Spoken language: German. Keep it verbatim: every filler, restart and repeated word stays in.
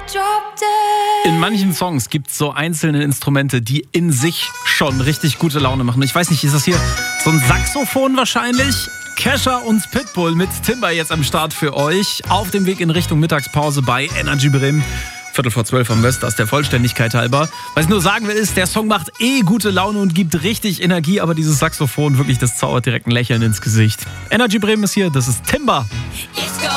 In manchen Songs gibt es so einzelne Instrumente, die in sich schon richtig gute Laune machen. Ich weiß nicht, ist das hier so ein Saxophon wahrscheinlich? Kesha und Pitbull mit Timber jetzt am Start für euch. Auf dem Weg in Richtung Mittagspause bei Energy Bremen. Viertel vor zwölf am West, das der Vollständigkeit halber. Was ich nur sagen will, ist, der Song macht eh gute Laune und gibt richtig Energie, aber dieses Saxophon, wirklich, das zaubert direkt ein Lächeln ins Gesicht. Energy Bremen ist hier, das ist Timber. Yeah.